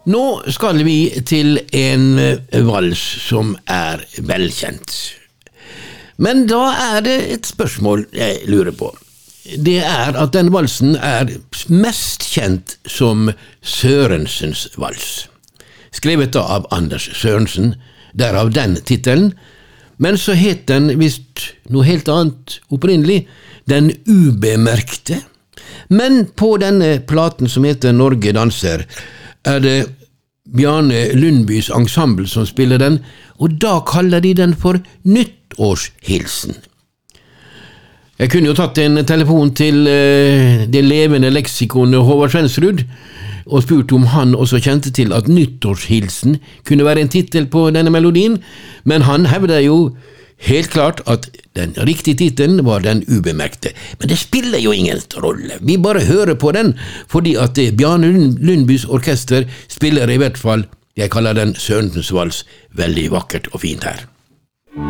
Nå skal vi til en vals som velkjent. Men da det et spørsmål jeg lurer på. Det at den valsen mest kjent som Sørensens vals. Skrevet da av Anders Sørensen, derav den titelen. Men så het den visst noe helt annet opprinnelig, Den ubemerkte. Men på denne platen som heter Norge danser, det Bjarne Lundbys ensemble som spiller den, og da kaller de den for nyttårshilsen. Jeg kunne jo tatt en telefon til det levende leksikonet Håvard Svensrud, og spurt om han også kjente til at nyttårshilsen kunne være en titel på denne melodien, men han hevder jo helt klart at den riktige titelen var Den ubemerkte. Men det spiller jo ingen rolle. Vi bare hører på den, fordi at Bjarne Lundbys orkester spiller i hvert fall, jeg kaller den Sørensens vals, veldig vakkert og fint her.